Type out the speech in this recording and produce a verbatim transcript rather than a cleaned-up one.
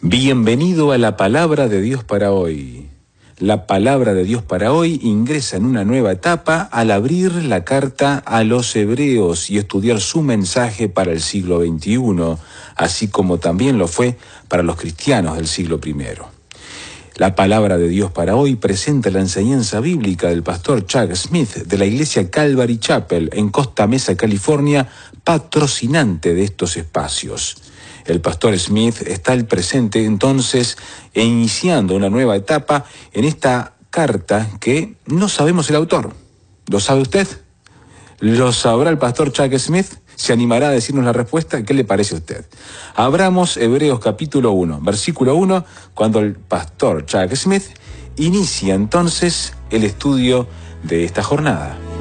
Bienvenido a la Palabra de Dios para hoy. La Palabra de Dios para hoy ingresa en una nueva etapa al abrir la carta a los Hebreos y estudiar su mensaje para el siglo veintiuno, así como también lo fue para los cristianos del siglo primero. La Palabra de Dios para hoy presenta la enseñanza bíblica del pastor Chuck Smith de la iglesia Calvary Chapel en Costa Mesa, California, patrocinante de estos espacios. El pastor Smith está al presente entonces e iniciando una nueva etapa en esta carta que no sabemos el autor. ¿Lo sabe usted? ¿Lo sabrá el pastor Chuck Smith? ¿Se animará a decirnos la respuesta? ¿Qué le parece a usted? Abramos Hebreos capítulo uno, versículo uno, cuando el pastor Chuck Smith inicia entonces el estudio de esta jornada.